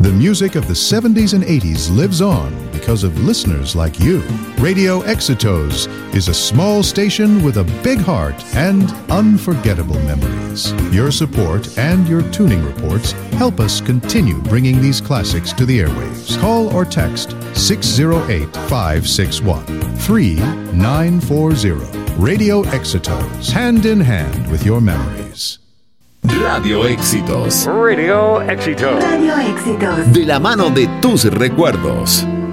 The music of the 70s and 80s lives on because of listeners like you. Radio Exitos is a small station with a big heart and unforgettable memories. Your support and your tuning reports help us continue bringing these classics to the airwaves. Call or text 608-561-3940. Radio Exitos, hand in hand with your memories. Radio Éxitos. Radio Éxitos. Radio Éxitos. De la mano de tus recuerdos.